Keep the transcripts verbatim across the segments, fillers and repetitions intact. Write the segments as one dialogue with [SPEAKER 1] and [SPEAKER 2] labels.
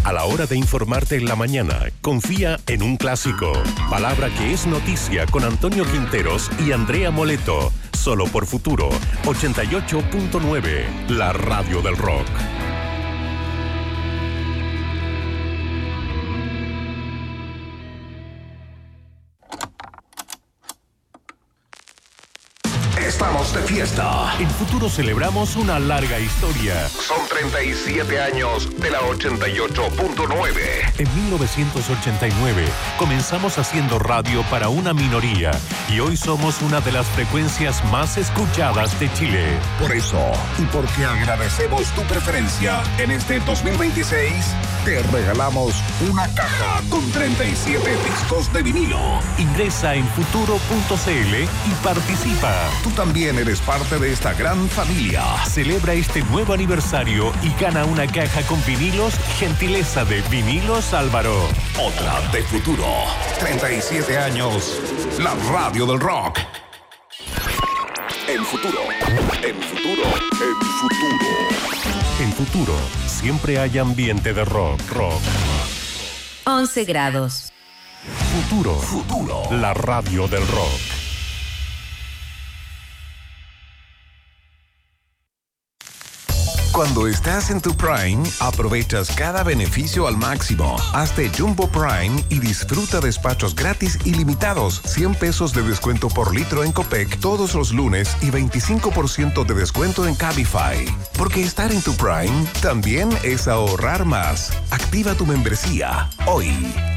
[SPEAKER 1] A la hora de informarte en la mañana, confía en un clásico. Palabra que es noticia con Antonio Quinteros y Andrea Moleto. Solo por Futuro ochenta y ocho punto nueve, la radio del rock.
[SPEAKER 2] Estamos de fiesta.
[SPEAKER 1] En Futuro celebramos una larga historia.
[SPEAKER 2] Son treinta y siete años de la ochenta y ocho punto nueve.
[SPEAKER 1] En mil novecientos ochenta y nueve comenzamos haciendo radio para una minoría y hoy somos una de las frecuencias más escuchadas de Chile.
[SPEAKER 2] Por eso, y porque agradecemos tu preferencia, en este dos mil veintiséis te regalamos una caja con treinta y siete discos de vinilo.
[SPEAKER 1] Ingresa en futuro punto cl y participa.
[SPEAKER 2] Tú también eres parte de esta gran familia.
[SPEAKER 1] Celebra este nuevo aniversario y gana una caja con vinilos, gentileza de Vinilos Álvaro.
[SPEAKER 2] Otra de Futuro. treinta y siete años. La radio del rock. En Futuro. En Futuro. En Futuro.
[SPEAKER 1] En Futuro siempre hay ambiente de rock. Rock.
[SPEAKER 3] once grados.
[SPEAKER 1] Futuro.
[SPEAKER 2] Futuro.
[SPEAKER 1] La radio del rock.
[SPEAKER 2] Cuando estás en tu Prime, aprovechas cada beneficio al máximo. Hazte Jumbo Prime y disfruta despachos gratis ilimitados, cien pesos de descuento por litro en Copec todos los lunes y veinticinco por ciento de descuento en Cabify. Porque estar en tu Prime también es ahorrar más. Activa tu membresía hoy.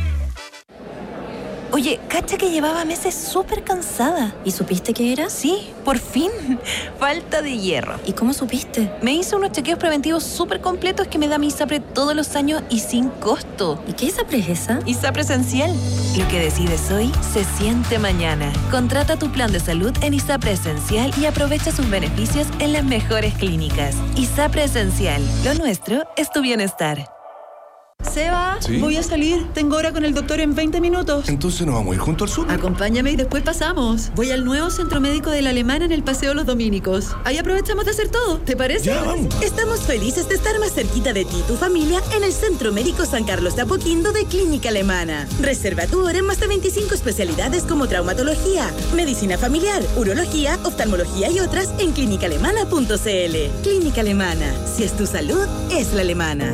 [SPEAKER 3] Oye, cacha que llevaba meses súper cansada. ¿Y supiste qué era? Sí, por fin. Falta de hierro. ¿Y cómo supiste? Me hice unos chequeos preventivos súper completos que me da mi ISAPRE todos los años y sin costo. ¿Y qué ISAPRE es esa? ISAPRE Esencial. Lo que decides hoy se siente mañana. Contrata tu plan de salud en ISAPRE Esencial y aprovecha sus beneficios en las mejores clínicas. ISAPRE Esencial. Lo nuestro es tu bienestar.
[SPEAKER 4] Seba,
[SPEAKER 5] ¿Sí?
[SPEAKER 4] Voy a salir. Tengo hora con el doctor en veinte minutos.
[SPEAKER 5] Entonces nos vamos a ir junto al súper.
[SPEAKER 4] Acompáñame y después pasamos. Voy al nuevo centro médico de la Alemana en el Paseo Los Dominicos. Ahí aprovechamos de hacer todo. ¿Te parece?
[SPEAKER 5] Ya, vamos.
[SPEAKER 6] Estamos felices de estar más cerquita de ti y tu familia en el Centro Médico San Carlos de Apoquindo de Clínica Alemana. Reserva tu hora en más de veinticinco especialidades como traumatología, medicina familiar, urología, oftalmología y otras en clínica alemana punto cl. Clínica Alemana. Si es tu salud, es la alemana.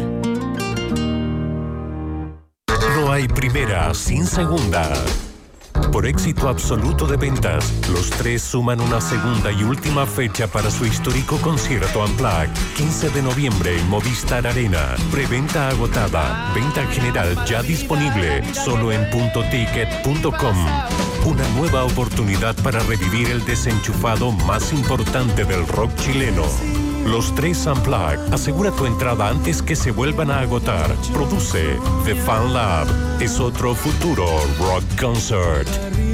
[SPEAKER 1] No hay primera sin segunda. Por éxito absoluto de ventas, los tres suman una segunda y última fecha para su histórico concierto Unplugged. quince de noviembre en Movistar Arena. Preventa agotada. Venta general ya disponible. Solo en punto ticket punto com. Una nueva oportunidad para revivir el desenchufado más importante del rock chileno. Los tres Unplugged. Asegura tu entrada antes que se vuelvan a agotar. Produce The Fan Lab. Es otro futuro rock concert.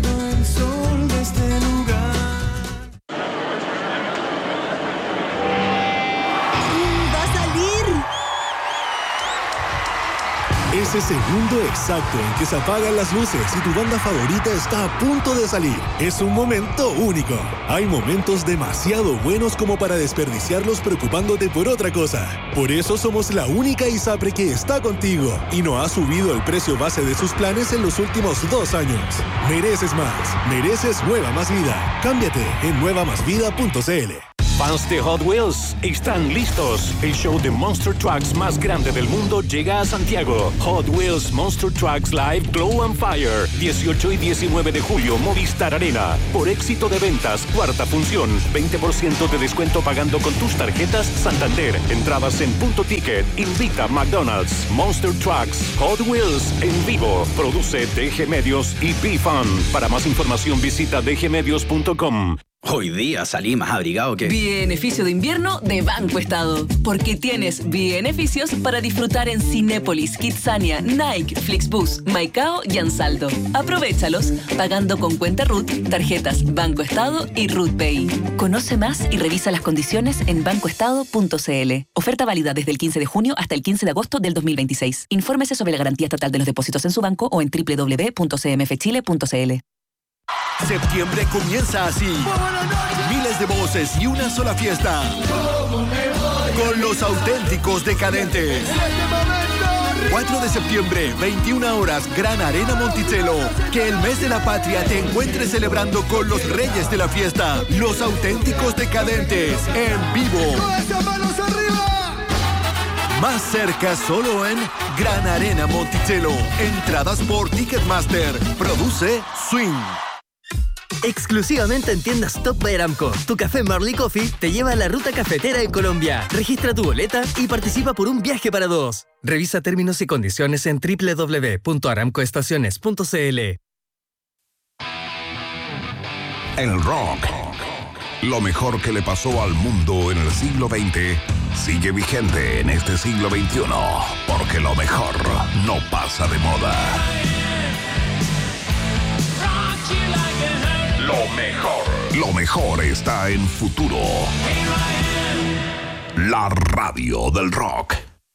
[SPEAKER 7] Ese segundo exacto en que se apagan las luces y tu banda favorita está a punto de salir. Es un momento único. Hay momentos demasiado buenos como para desperdiciarlos preocupándote por otra cosa. Por eso somos la única ISAPRE que está contigo y no ha subido el precio base de sus planes en los últimos dos años. Mereces más. Mereces Nueva Más Vida. Cámbiate en nueva más vida punto cl.
[SPEAKER 1] Fans de Hot Wheels, están listos. El show de Monster Trucks más grande del mundo llega a Santiago. Hot Wheels Monster Trucks Live Glow and Fire. dieciocho y diecinueve de julio, Movistar Arena. Por éxito de ventas, cuarta función. veinte por ciento de descuento pagando con tus tarjetas Santander. Entradas en Punto Ticket. Invita McDonald's. Monster Trucks Hot Wheels en vivo. Produce D G Medios y B-Fun. Para más información visita d g medios punto com.
[SPEAKER 8] Hoy día salí más abrigado que...
[SPEAKER 9] Beneficio de invierno de Banco Estado. Porque tienes beneficios para disfrutar en Cinépolis, Kidzania, Nike, Flixbus, Maicao y Ansaldo. Aprovéchalos pagando con cuenta R U T, tarjetas Banco Estado y R U T Pay. Conoce más y revisa las condiciones en banco estado punto cl. Oferta válida desde el quince de junio hasta el quince de agosto del dos mil veintiséis. Infórmese sobre la garantía estatal de los depósitos en su banco o en doble u doble u doble u punto c m f chile punto c l.
[SPEAKER 7] Septiembre comienza así. Miles de voces y una sola fiesta. Con los auténticos decadentes.
[SPEAKER 5] cuatro de septiembre, veintiuna horas, Gran Arena Monticello. Que el mes de la patria te encuentre celebrando con los reyes de la fiesta, los auténticos decadentes, en vivo. ¡Manos arriba! Más cerca solo en Gran Arena Monticello. Entradas por Ticketmaster. Produce Swing.
[SPEAKER 10] Exclusivamente en tiendas Top by Aramco, tu café Marley Coffee te lleva a la ruta cafetera en Colombia. Registra tu boleta y participa por un viaje para dos. Revisa términos y condiciones en doble u doble u doble u punto aramco estaciones punto c l.
[SPEAKER 2] El rock, lo mejor que le pasó al mundo en el siglo veinte, sigue vigente en este siglo veintiuno, porque lo mejor no pasa de moda. Lo mejor. Lo mejor está en Futuro. La radio del rock.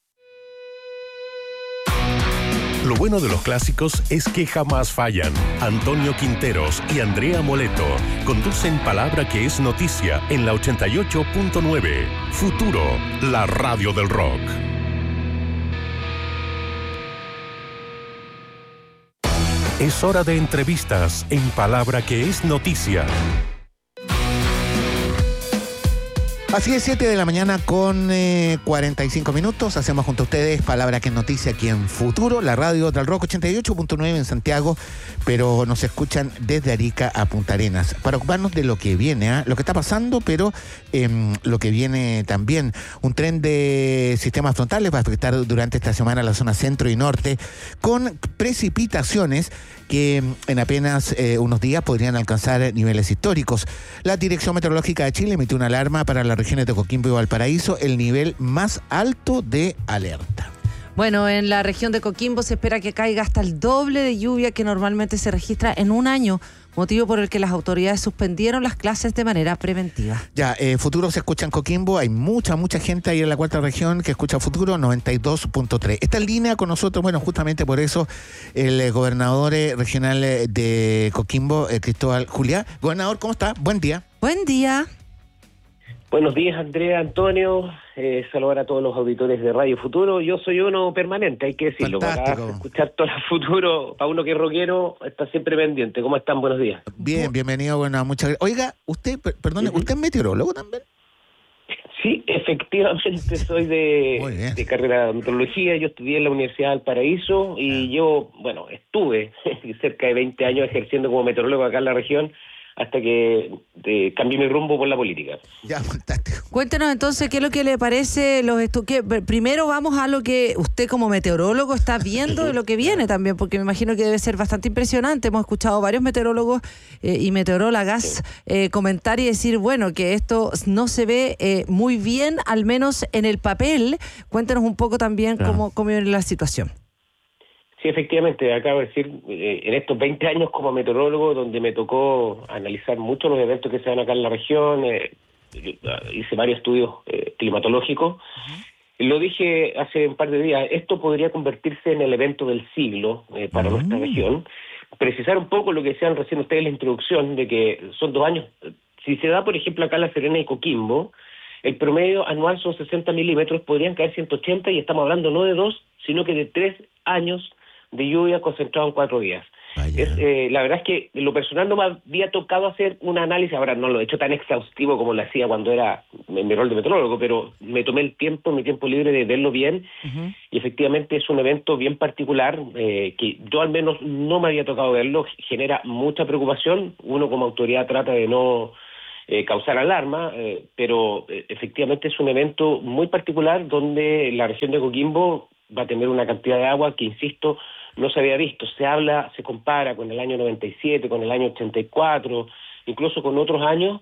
[SPEAKER 1] Lo bueno de los clásicos es que jamás fallan. Antonio Quinteros y Andrea Moleto conducen Palabra que es noticia en la ochenta y ocho punto nueve. Futuro, la radio del rock. Es hora de entrevistas en Palabra que es noticia.
[SPEAKER 11] Así es, siete de la mañana con eh, cuarenta y cinco minutos. Hacemos junto a ustedes Palabra que es noticia aquí en Futuro, la radio del rock ochenta y ocho punto nueve en Santiago, pero nos escuchan desde Arica a Punta Arenas para ocuparnos de lo que viene, ¿eh? lo que está pasando, pero eh, lo que viene también. Un tren de sistemas frontales va a afectar durante esta semana la zona centro y norte con precipitaciones que en apenas eh, unos días podrían alcanzar niveles históricos. La Dirección Meteorológica de Chile emitió una alarma para las regiones de Coquimbo y Valparaíso, el nivel más alto de alerta.
[SPEAKER 12] Bueno, en la región de Coquimbo se espera que caiga hasta el doble de lluvia que normalmente se registra en un año, motivo por el que las autoridades suspendieron las clases de manera preventiva. Ya, eh, Futuro se escucha en Coquimbo, hay mucha, mucha gente ahí en la cuarta región que escucha Futuro noventa y dos punto tres. Está en línea con nosotros, bueno, justamente por eso, el eh, gobernador eh, regional eh, de Coquimbo, eh, Cristóbal Juliá. Gobernador, ¿cómo está? Buen día. Buen día.
[SPEAKER 13] Buenos días, Andrea, Antonio, eh, saludar a todos los auditores de Radio Futuro. Yo soy uno permanente, hay que decirlo. Para escuchar todo el futuro, para uno que es rockero, está siempre pendiente. ¿Cómo están? Buenos días.
[SPEAKER 11] Bien, bienvenido, bueno, muchas gracias. Oiga, usted, per- perdone, uh-huh. ¿usted es meteorólogo también?
[SPEAKER 13] Sí, efectivamente soy de, de carrera de meteorología. Yo estudié en la Universidad del Paraíso y ah. yo, bueno, estuve cerca de veinte años ejerciendo como meteorólogo acá en la región, hasta que eh, cambié mi rumbo por la política.
[SPEAKER 12] Ya, fantástico. Cuéntenos entonces qué es lo que le parece los estu- que Primero vamos a lo que usted como meteorólogo está viendo de lo que viene también, porque me imagino que debe ser bastante impresionante. Hemos escuchado varios meteorólogos eh, y meteorólogas eh, comentar y decir, bueno, que esto no se ve eh, muy bien, al menos en el papel. Cuéntenos un poco también claro. cómo, cómo viene la situación.
[SPEAKER 13] Sí, efectivamente, acabo de decir, eh, en estos veinte años como meteorólogo, donde me tocó analizar muchos los eventos que se dan acá en la región, eh, hice varios estudios eh, climatológicos, uh-huh. lo dije hace un par de días, esto podría convertirse en el evento del siglo eh, para uh-huh. nuestra región. Precisar un poco lo que decían recién ustedes en la introducción, de que son dos años. Si se da, por ejemplo, acá en La Serena y Coquimbo, el promedio anual son sesenta milímetros, podrían caer ciento ochenta, y estamos hablando no de dos, sino que de tres años de lluvia concentrado en cuatro días. Es, eh, la verdad es que en lo personal no me había tocado hacer un análisis, ahora no lo he hecho tan exhaustivo como lo hacía cuando era en mi rol de meteorólogo, pero me tomé el tiempo, mi tiempo libre de verlo bien, uh-huh. y efectivamente es un evento bien particular, eh, que yo al menos no me había tocado verlo, genera mucha preocupación, uno como autoridad trata de no eh, causar alarma, eh, pero eh, efectivamente es un evento muy particular donde la región de Coquimbo va a tener una cantidad de agua que, insisto, no se había visto. Se habla, se compara con el año noventa y siete, con el año ochenta y cuatro, incluso con otros años,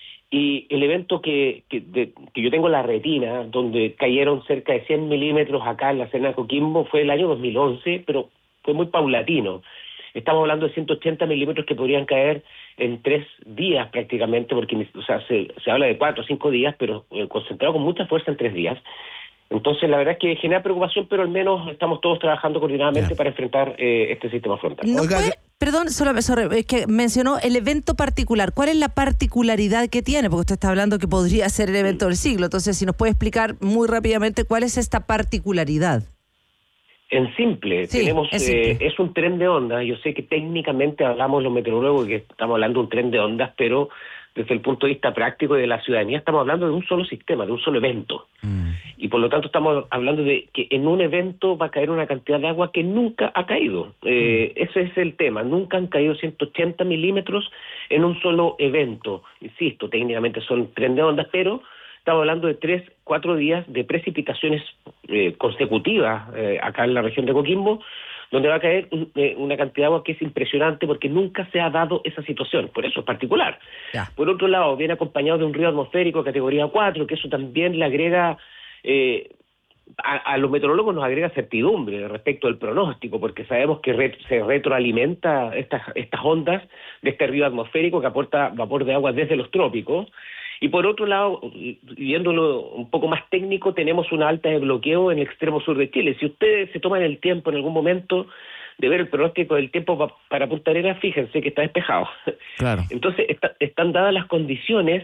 [SPEAKER 13] y el evento que, que, de, que yo tengo en la retina, donde cayeron cerca de cien milímetros acá en la Serena de Coquimbo, fue el año dos mil once, pero fue muy paulatino. Estamos hablando de ciento ochenta milímetros que podrían caer en tres días prácticamente, porque o sea, se, se habla de cuatro o cinco días, pero eh, concentrado con mucha fuerza en tres días. Entonces, la verdad es que genera preocupación, pero al menos estamos todos trabajando coordinadamente yeah. para enfrentar eh, este sistema frontal.
[SPEAKER 12] ¿No fue, perdón, solo, solo, es que mencionó el evento particular. ¿Cuál es la particularidad que tiene? Porque usted está hablando que podría ser el evento del siglo. Entonces, si nos puede explicar muy rápidamente cuál es esta particularidad.
[SPEAKER 13] En simple,
[SPEAKER 12] Sí,
[SPEAKER 13] tenemos
[SPEAKER 12] es simple.
[SPEAKER 13] eh, es un tren de ondas. Yo sé que técnicamente hablamos los meteorólogos que estamos hablando de un tren de ondas, pero desde el punto de vista práctico y de la ciudadanía estamos hablando de un solo sistema, de un solo evento.
[SPEAKER 11] Mm.
[SPEAKER 13] Y por lo tanto estamos hablando de que en un evento va a caer una cantidad de agua que nunca ha caído. Eh, mm. Ese es el tema. Nunca han caído ciento ochenta milímetros en un solo evento. Insisto, técnicamente son tren de ondas, pero estamos hablando de tres, cuatro días de precipitaciones eh, consecutivas eh, acá en la región de Coquimbo, donde va a caer un, eh, una cantidad de agua que es impresionante porque nunca se ha dado esa situación, por eso es particular.
[SPEAKER 12] Ya.
[SPEAKER 13] Por otro lado, viene acompañado de un río atmosférico categoría cuatro, que eso también le agrega, eh, a, a los meteorólogos nos agrega certidumbre respecto al pronóstico, porque sabemos que re, se retroalimenta estas, estas ondas de este río atmosférico que aporta vapor de agua desde los trópicos. Y por otro lado, viéndolo un poco más técnico, tenemos una alta de bloqueo en el extremo sur de Chile. Si ustedes se toman el tiempo en algún momento de ver el pronóstico del tiempo pa, para Punta Arenas, fíjense que está despejado.
[SPEAKER 11] Claro.
[SPEAKER 13] Entonces, está, están dadas las condiciones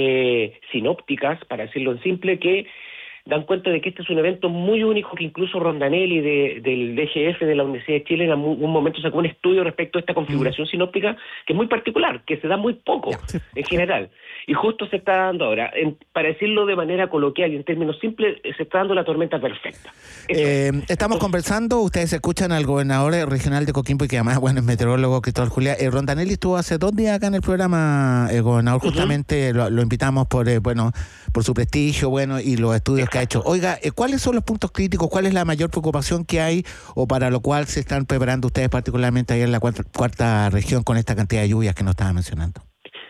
[SPEAKER 13] eh, sinópticas, para decirlo en simple, que dan cuenta de que este es un evento muy único, que incluso Rondanelli de, del D G F de la Universidad de Chile en algún momento sacó un estudio respecto a esta configuración mm. sinóptica, que es muy particular, que se da muy poco en general. Y justo se está dando ahora, en, para decirlo de manera coloquial y en términos simples, se está dando la tormenta perfecta.
[SPEAKER 11] Eh, estamos Entonces, conversando, ustedes escuchan al gobernador regional de Coquimbo, y que además, bueno, es meteorólogo, Cristóbal Juliá. Eh, Rondanelli estuvo hace dos días acá en el programa, el gobernador, justamente uh-huh. lo, lo invitamos por, eh, bueno, por su prestigio, bueno, y los estudios Exacto. que ha hecho. Oiga, eh, ¿cuáles son los puntos críticos? ¿Cuál es la mayor preocupación que hay, o para lo cual se están preparando ustedes particularmente ahí en la cuarta, cuarta región con esta cantidad de lluvias que nos estaba mencionando?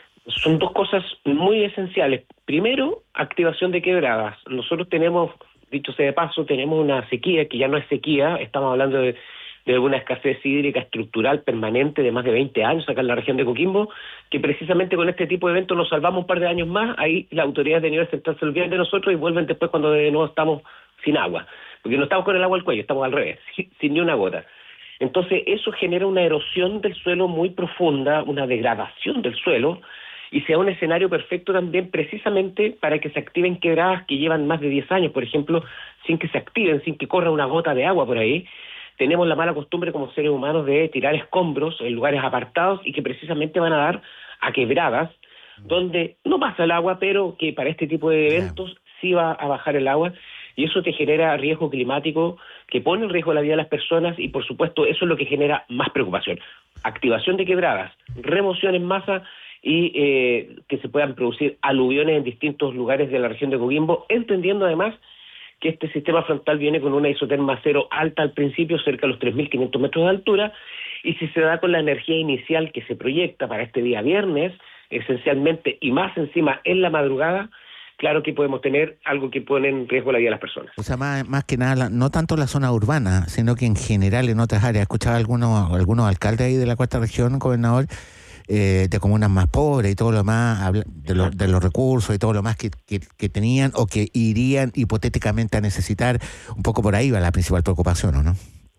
[SPEAKER 13] Son dos cosas muy esenciales. Primero, activación de quebradas. Nosotros tenemos, dicho sea de paso, tenemos una sequía que ya no es sequía, estamos hablando de, de una escasez hídrica estructural permanente de más de veinte años acá en la región de Coquimbo, que precisamente con este tipo de eventos nos salvamos un par de años más. Ahí las autoridades de nivel central se olvidan de nosotros y vuelven después cuando de nuevo estamos sin agua, porque no estamos con el agua al cuello, estamos al revés, sin, sin ni una gota. Entonces eso genera una erosión del suelo muy profunda, una degradación del suelo, y sea un escenario perfecto también precisamente para que se activen quebradas que llevan más de diez años, por ejemplo, sin que se activen, sin que corra una gota de agua por ahí. Tenemos la mala costumbre como seres humanos de tirar escombros en lugares apartados y que precisamente van a dar a quebradas donde no pasa el agua, pero que para este tipo de eventos sí va a bajar el agua, y eso te genera riesgo climático que pone en riesgo la vida de las personas, y por supuesto eso es lo que genera más preocupación. Activación de quebradas, remoción en masa, y eh, que se puedan producir aluviones en distintos lugares de la región de Coquimbo, entendiendo además que este sistema frontal viene con una isoterma cero alta al principio, cerca de los tres mil quinientos metros de altura, y si se da con la energía inicial que se proyecta para este día viernes, esencialmente, y más encima en la madrugada, claro que podemos tener algo que pone en riesgo la vida de las personas.
[SPEAKER 11] O sea, más, más que nada, no tanto la zona urbana, sino que en general en otras áreas. Escuchaba algunos, algunos alcaldes ahí de la cuarta región, gobernador, Eh, de comunas más pobres y todo lo más, de, lo, de los recursos y todo lo más que, que, que tenían o que irían hipotéticamente a necesitar. Un poco por ahí va la principal preocupación, ¿o no?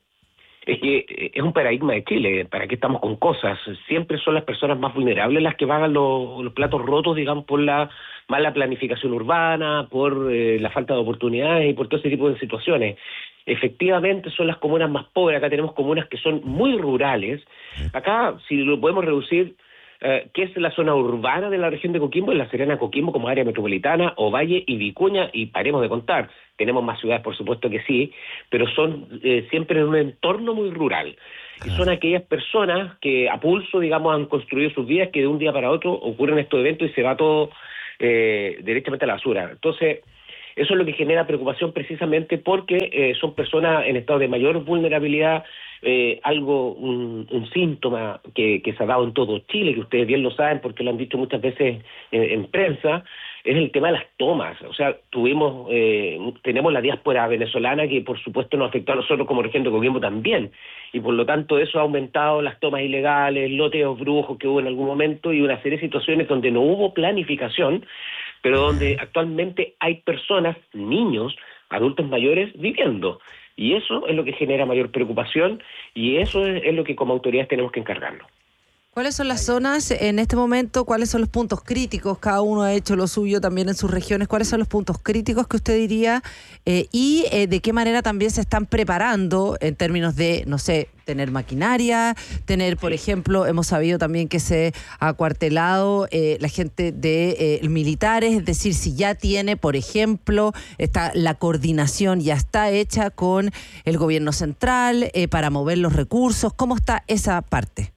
[SPEAKER 13] Es que es un paradigma de Chile. ¿Para qué estamos con cosas? Siempre son las personas más vulnerables las que pagan los, los platos rotos, digamos, por la mala planificación urbana, por eh, la falta de oportunidades y por todo ese tipo de situaciones. Efectivamente son las comunas más pobres. Acá tenemos comunas que son muy rurales. Acá, si lo podemos reducir, eh, ¿qué es la zona urbana de la región de Coquimbo? Es la Serena Coquimbo como área metropolitana, Ovalle y Vicuña, y paremos de contar. Tenemos más ciudades, por supuesto que sí, pero son eh, siempre en un entorno muy rural. Y son aquellas personas que a pulso, digamos, han construido sus vidas, que de un día para otro ocurren estos eventos y se va todo eh, directamente a la basura. Entonces, eso es lo que genera preocupación precisamente porque eh, son personas en estado de mayor vulnerabilidad, eh, algo, un, un síntoma que, que se ha dado en todo Chile, que ustedes bien lo saben porque lo han dicho muchas veces en, en prensa, es el tema de las tomas. O sea, tuvimos, eh, tenemos la diáspora venezolana que por supuesto nos afectó a nosotros como región de Coquimbo también, y por lo tanto eso ha aumentado las tomas ilegales, loteos brujos que hubo en algún momento y una serie de situaciones donde no hubo planificación, pero donde actualmente hay personas, niños, adultos mayores viviendo. Y eso es lo que genera mayor preocupación y eso es, es lo que como autoridades tenemos que encargarnos.
[SPEAKER 12] ¿Cuáles son las zonas en este momento? ¿Cuáles son los puntos críticos? Cada uno ha hecho lo suyo también en sus regiones. ¿Cuáles son los puntos críticos que usted diría? Eh, y eh, de qué manera también se están preparando en términos de, no sé, tener maquinaria, tener, por ejemplo, hemos sabido también que se ha acuartelado eh, la gente de eh, militares, es decir, si ya tiene, por ejemplo, está la coordinación ya está hecha con el gobierno central eh, para mover los recursos. ¿Cómo está esa parte?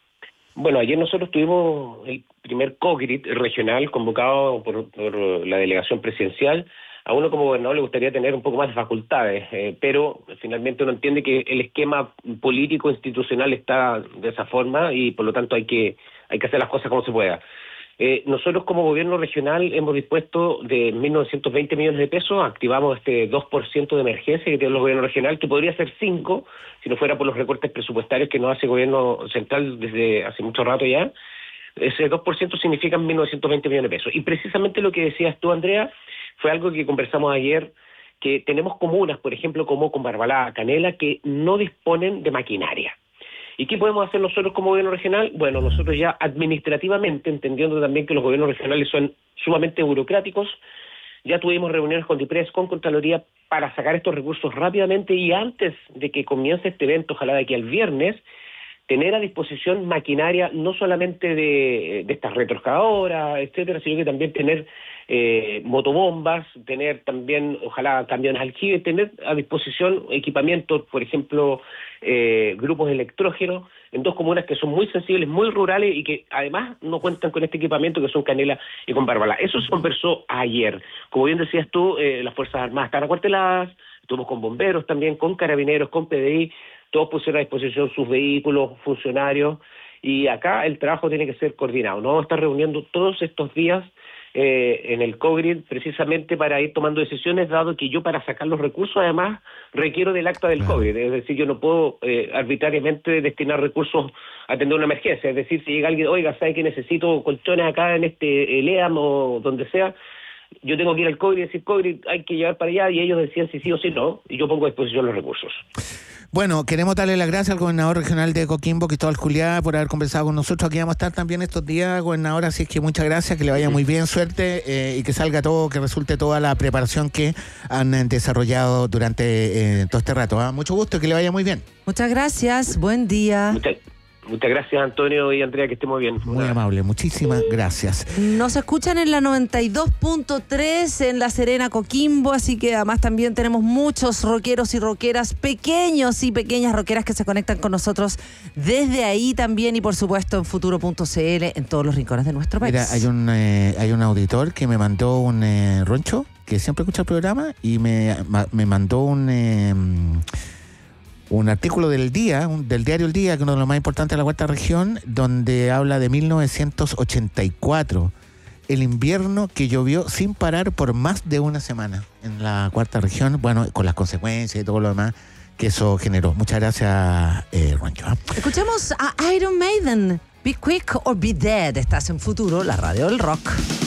[SPEAKER 13] Bueno, ayer nosotros tuvimos el primer COGRIT regional convocado por, por la delegación presidencial. A uno como gobernador le gustaría tener un poco más de facultades, eh, pero finalmente uno entiende que el esquema político institucional está de esa forma y por lo tanto hay que hay que hacer las cosas como se pueda. Eh, nosotros como gobierno regional hemos dispuesto de mil novecientos veinte millones de pesos, activamos este dos por ciento de emergencia que tiene el gobierno regional, que podría ser cinco si no fuera por los recortes presupuestarios que nos hace el gobierno central desde hace mucho rato ya. Ese dos por ciento significa mil novecientos veinte millones de pesos. Y precisamente lo que decías tú, Andrea, fue algo que conversamos ayer, que tenemos comunas, por ejemplo, como Combarbalá, Canela, que no disponen de maquinaria. ¿Y qué podemos hacer nosotros como gobierno regional? Bueno, nosotros ya administrativamente, entendiendo también que los gobiernos regionales son sumamente burocráticos, ya tuvimos reuniones con DIPRES, con Contraloría, para sacar estos recursos rápidamente y antes de que comience este evento, ojalá de aquí al viernes, tener a disposición maquinaria no solamente de, de estas retroexcavadoras, etcétera, sino que también tener eh, motobombas, tener también, ojalá, camiones aljibe, tener a disposición equipamiento, por ejemplo, eh, grupos de electrógeno, en dos comunas que son muy sensibles, muy rurales y que además no cuentan con este equipamiento, que son Canela y Combarbalá. Eso se conversó ayer. Como bien decías tú, eh, las Fuerzas Armadas están acuarteladas, estuvimos con bomberos también, con carabineros, con P D I, todos pusieron a disposición sus vehículos, funcionarios, y acá el trabajo tiene que ser coordinado. Nos vamos a estar reuniendo todos estos días eh, en el COGRID precisamente para ir tomando decisiones, dado que yo para sacar los recursos además requiero del acta del COGRID, es decir, yo no puedo eh, arbitrariamente destinar recursos a atender una emergencia, es decir, si llega alguien, oiga, ¿sabe que necesito colchones acá en este el E A M o donde sea? Yo tengo que ir al COGRID y decir, COGRID, hay que llevar para allá, y ellos decían si sí o si no, y yo pongo a disposición los recursos.
[SPEAKER 11] Bueno, queremos darle las gracias al gobernador regional de Coquimbo, Cristóbal Juliá, por haber conversado con nosotros. Aquí vamos a estar también estos días, gobernador, así es que muchas gracias, que le vaya muy bien, suerte, eh, y que salga todo, que resulte toda la preparación que han eh, desarrollado durante eh, todo este rato. ¿eh? Mucho gusto, que le vaya muy bien.
[SPEAKER 12] Muchas gracias, buen día.
[SPEAKER 13] Muchas Muchas gracias, Antonio y Andrea, que estemos bien.
[SPEAKER 11] Muy Una... amable, muchísimas gracias.
[SPEAKER 12] Nos escuchan en la noventa y dos punto tres en La Serena, Coquimbo, así que además también tenemos muchos rockeros y rockeras, pequeños y pequeñas rockeras que se conectan con nosotros desde ahí también, y por supuesto en futuro punto c l en todos los rincones de nuestro país.
[SPEAKER 11] Mira, hay un, eh, hay un auditor que me mandó un eh, roncho, que siempre escucha el programa, y me, me mandó un... Eh, un artículo del día, un, del diario El Día, que es uno de los más importantes de la cuarta región, donde habla de mil novecientos ochenta y cuatro, el invierno que llovió sin parar por más de una semana en la cuarta región, bueno, con las consecuencias y todo lo demás que eso generó. Muchas gracias, eh, Roncho.
[SPEAKER 12] Escuchemos a Iron Maiden, Be Quick or Be Dead. Estás en Futuro, la radio del rock.